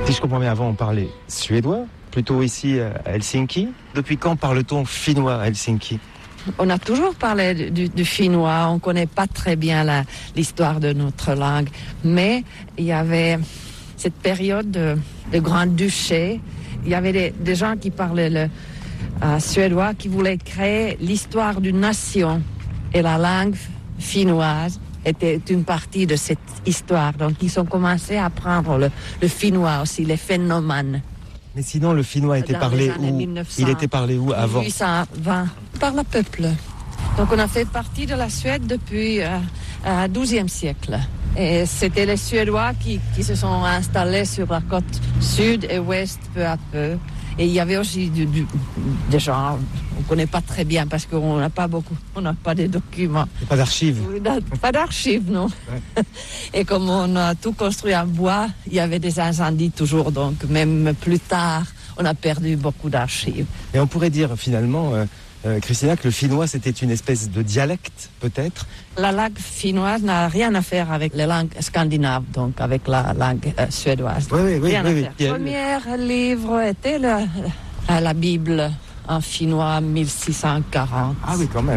Si je comprends bien, avant on parlait suédois, plutôt ici à Helsinki. Depuis quand parle-t-on finnois à Helsinki ? On a toujours parlé du finnois, on ne connaît pas très bien l'histoire de notre langue, mais il y avait cette période de grand-duché, il y avait des gens qui parlaient le suédois, qui voulaient créer l'histoire d'une nation, et la langue finnoise était une partie de cette histoire. Donc ils ont commencé à apprendre le finnois aussi, les phénomènes. Mais sinon, le finnois était parlé où ? 1900, Il était parlé où avant ? 1820, par le peuple. Donc on a fait partie de la Suède depuis le XIIe siècle. Et c'était les Suédois qui se sont installés sur la côte sud et ouest peu à peu. Et il y avait aussi des gens, on ne connaît pas très bien parce qu'on n'a pas beaucoup, on n'a pas de documents. Pas d'archives. Pas d'archives, non. Ouais. Et comme on a tout construit en bois, il y avait des incendies toujours, donc même plus tard, on a perdu beaucoup d'archives. Et on pourrait dire finalement, Christina, que le finnois c'était une espèce de dialecte, peut-être ? La langue finnoise n'a rien à faire avec les langues scandinaves, donc avec la langue suédoise. Oui. Le premier livre était la Bible en finnois 1640. Ah oui, quand même.